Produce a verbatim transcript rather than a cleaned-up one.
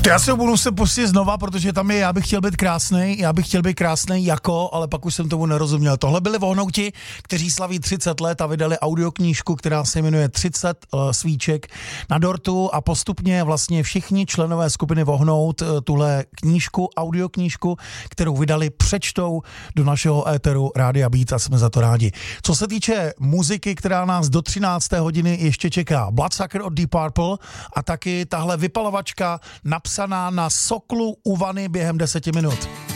To já se budu se pustit znova, protože tam je já bych chtěl být krásnej, já bych chtěl být krásnej jako, ale pak už jsem tomu nerozuměl. Tohle byli Vohnouti, kteří slaví třicet let a vydali audioknížku, která se jmenuje třicet uh, svíček na dortu a postupně vlastně všichni členové skupiny Vohnout uh, tuhle knížku, audioknížku, kterou vydali, přečtou do našeho éteru Rádia Beat a jsme za to rádi. Co se týče muziky, která nás do třinácté hodiny ještě čeká, Bloodsucker od Deep Purple a taky tahle vypalovačka napsaná na soklu u vany během deseti minut.